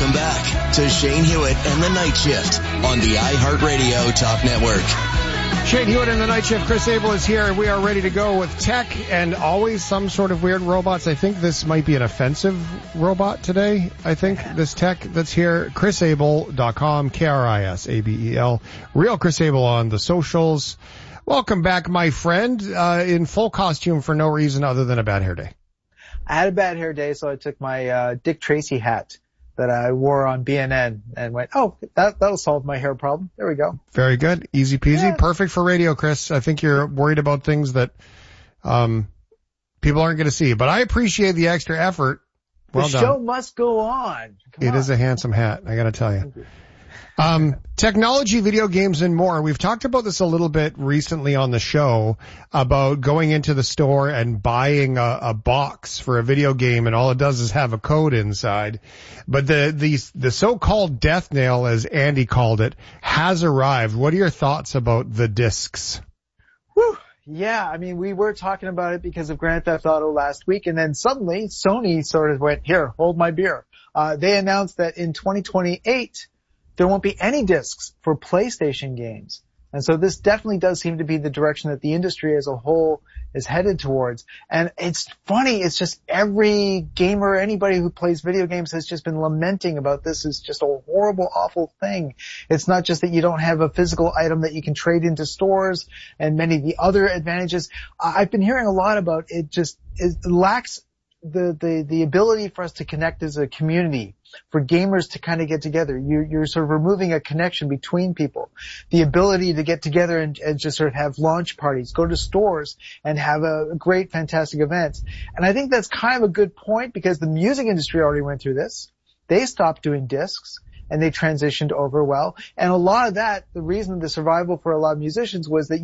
Welcome back to Shane Hewitt and the Night Shift on the iHeartRadio Talk Network. Shane Hewitt and the Night Shift. Chris Abel is here. We are ready to go with tech and always some sort of weird robots. I think this might be an offensive robot today. I think this tech that's here. ChrisAbel.com, KRISABEL. Real Chris Abel on the socials. Welcome back, my friend, in full costume for no reason other than a bad hair day. I had a bad hair day, so I took my Dick Tracy hat that I wore on BNN and went, oh, that'll solve my hair problem. There we go. Very good. Easy peasy. Yeah. Perfect for radio, Chris. I think you're worried about things that people aren't going to see. But I appreciate the extra effort. Well done. The show must go on. It is a handsome hat, I got to tell you. Technology, video games, and more. We've talked about this a little bit recently on the show about going into the store and buying a box for a video game, and all it does is have a code inside. But the so-called death nail, as Andy called it, has arrived. What are your thoughts about the discs? Whew. Yeah, I mean, we were talking about it because of Grand Theft Auto last week, and then suddenly Sony sort of went, here, hold my beer. They announced that in 2028, there won't be any discs for PlayStation games. And so this definitely does seem to be the direction that the industry as a whole is headed towards. And it's funny, it's just every gamer, anybody who plays video games has just been lamenting about this is just a horrible, awful thing. It's not just that you don't have a physical item that you can trade into stores and many of the other advantages. I've been hearing a lot about it lacks the ability for us to connect as a community, for gamers to kind of get together. You're sort of removing a connection between people. The ability to get together and just sort of have launch parties, go to stores and have a great, fantastic events. And I think that's kind of a good point because the music industry already went through this. They stopped doing discs and they transitioned over well. And a lot of that, the reason the survival for a lot of musicians was that